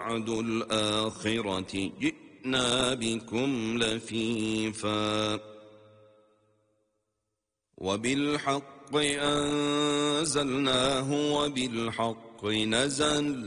وَوَعْدُ الْآخِرَةِ جِئْنَا بِكُمْ لَفِيفًا وَبِالْحَقِّ أَنزَلْنَاهُ وَبِالْحَقِّ نَزَلَ